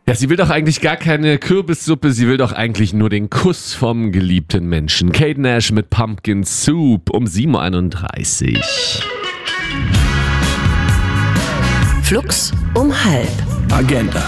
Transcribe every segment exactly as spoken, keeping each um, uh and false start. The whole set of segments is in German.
Ja, sie will doch eigentlich gar keine Kürbissuppe, sie will doch eigentlich nur den Kuss vom geliebten Menschen. Kate Nash mit Pumpkin Soup um sieben Uhr einunddreißig. Flux um halb. Agenda.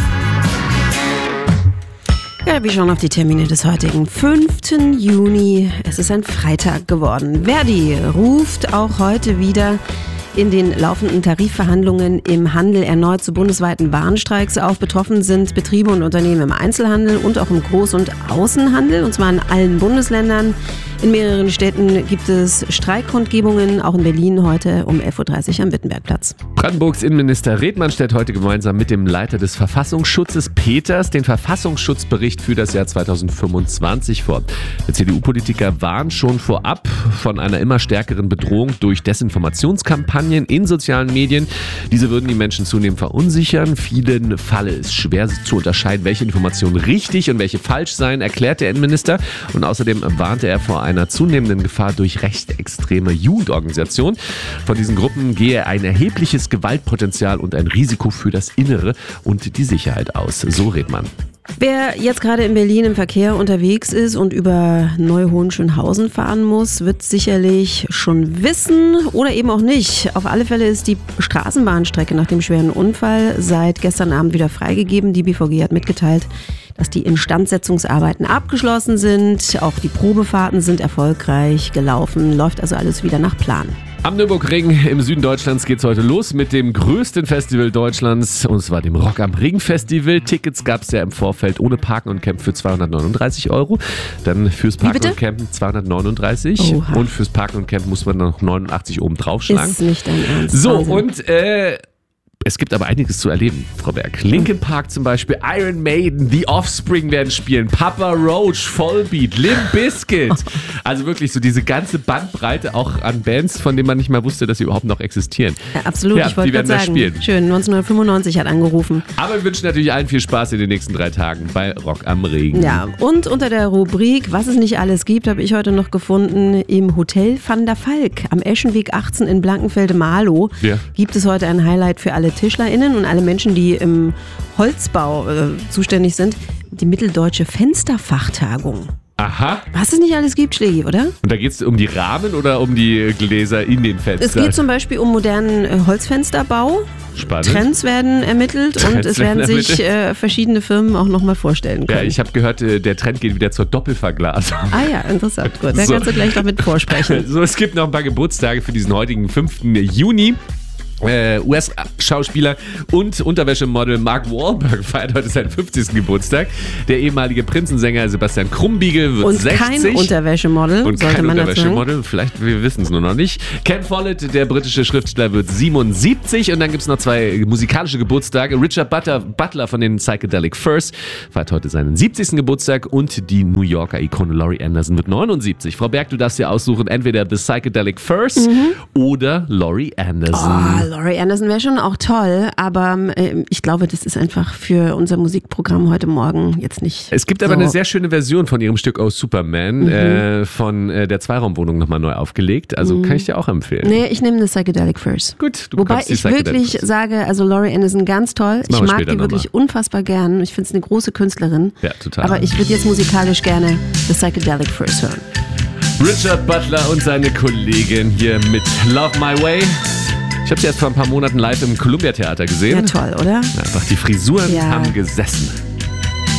Ja, wir schauen auf die Termine des heutigen fünften Juni. Es ist ein Freitag geworden. Verdi ruft auch heute wieder in den laufenden Tarifverhandlungen im Handel erneut zu bundesweiten Warnstreiks auf. Betroffen sind Betriebe und Unternehmen im Einzelhandel und auch im Groß- und Außenhandel, und zwar in allen Bundesländern. In mehreren Städten gibt es Streikkundgebungen, auch in Berlin heute um elf Uhr dreißig am Wittenbergplatz. Brandenburgs Innenminister Redmann stellt heute gemeinsam mit dem Leiter des Verfassungsschutzes Peters den Verfassungsschutzbericht für das Jahr zweitausendfünfundzwanzig vor. Der C D U-Politiker warnt schon vorab von einer immer stärkeren Bedrohung durch Desinformationskampagnen in sozialen Medien. Diese würden die Menschen zunehmend verunsichern. Vielen falle es schwer zu unterscheiden, welche Informationen richtig und welche falsch seien, erklärt der Innenminister. Und außerdem warnte er vor einer zunehmenden Gefahr durch rechtsextreme Jugendorganisationen. Von diesen Gruppen gehe ein erhebliches Gewaltpotenzial und ein Risiko für das Innere und die Sicherheit aus. So Redmann. Wer jetzt gerade in Berlin im Verkehr unterwegs ist und über Neu-Hohenschönhausen fahren muss, wird sicherlich schon wissen oder eben auch nicht. Auf alle Fälle ist die Straßenbahnstrecke nach dem schweren Unfall seit gestern Abend wieder freigegeben. Die B V G hat mitgeteilt, dass die Instandsetzungsarbeiten abgeschlossen sind. Auch die Probefahrten sind erfolgreich gelaufen. Läuft also alles wieder nach Plan. Am Nürburgring im Süden Deutschlands geht's heute los mit dem größten Festival Deutschlands, und zwar dem Rock am Ring Festival. Tickets gab's ja im Vorfeld ohne Parken und Campen für zweihundertneununddreißig Euro. Dann fürs Parken und Campen zweihundertneununddreißig. Oha. Und fürs Parken und Campen muss man noch neunundachtzig oben draufschlagen. Ist nicht dein Ernst. So, Wahnsinn. und äh... es gibt aber einiges zu erleben, Frau Berg. Linkin Park zum Beispiel, Iron Maiden, The Offspring werden spielen, Papa Roach, Volbeat, Limp Bizkit. Also wirklich so diese ganze Bandbreite auch an Bands, von denen man nicht mal wusste, dass sie überhaupt noch existieren. Ja, absolut, ja, ich wollte gerade sagen. Spielen. Schön, neunzehnhundertfünfundneunzig hat angerufen. Aber wir wünschen natürlich allen viel Spaß in den nächsten drei Tagen bei Rock am Ring. Ja, und unter der Rubrik, was es nicht alles gibt, habe ich heute noch gefunden, im Hotel Van der Valk am Eschenweg achtzehn in Blankenfelde-Marlow Ja. gibt es heute ein Highlight für alle TischlerInnen und alle Menschen, die im Holzbau äh, zuständig sind, die Mitteldeutsche Fensterfachtagung. Aha. Was es nicht alles gibt, Schlägi, oder? Und da geht es um die Rahmen oder um die Gläser in den Fenstern? Es geht zum Beispiel um modernen äh, Holzfensterbau. Spannend. Trends werden ermittelt Trends und es werden werden sich äh, verschiedene Firmen auch nochmal vorstellen können. Ja, ich habe gehört, äh, der Trend geht wieder zur Doppelverglasung. Ah ja, interessant. Gut, da So. kannst du gleich noch mit vorsprechen. So, es gibt noch ein paar Geburtstage für diesen heutigen fünften Juni. Äh, U S-Schauspieler und Unterwäschemodel Mark Wahlberg feiert heute seinen fünfzigsten Geburtstag. Der ehemalige Prinzensänger Sebastian Krumbiegel wird Und sechzig. kein Unterwäschemodel, Und sollte kein man dazu sagen. Unterwäschemodel, vielleicht, wir wissen es nur noch nicht. Ken Follett, der britische Schriftsteller, wird siebenundsiebzig. Und dann gibt es noch zwei musikalische Geburtstage. Richard Butter, Butler von den Psychedelic Furs feiert heute seinen siebzigsten Geburtstag. Und die New Yorker Ikone Laurie Anderson wird neunundsiebzig. Frau Berg, du darfst dir aussuchen, entweder The Psychedelic Furs mhm. oder Laurie Anderson. Oh, Laurie Anderson wäre schon auch toll, aber äh, ich glaube, das ist einfach für unser Musikprogramm heute Morgen jetzt nicht. Es gibt so. aber eine sehr schöne Version von ihrem Stück Oh Superman, mhm. äh, von äh, der Zweiraumwohnung nochmal neu aufgelegt. Also mhm. kann ich dir auch empfehlen. Nee, ich nehme das Psychedelic Furs. Gut, du Wobei bekommst die ich wirklich Furs. sage, also Laurie Anderson ganz toll. Ich mag die wirklich noch unfassbar gern. Ich finde es eine große Künstlerin. Ja, total. Aber ich würde jetzt musikalisch gerne das Psychedelic Furs hören. Richard Butler und seine Kollegin hier mit Love My Way. Ich habe sie erst vor ein paar Monaten live im Columbia Theater gesehen. Ja, toll, oder? Einfach die Frisuren Ja. haben gesessen.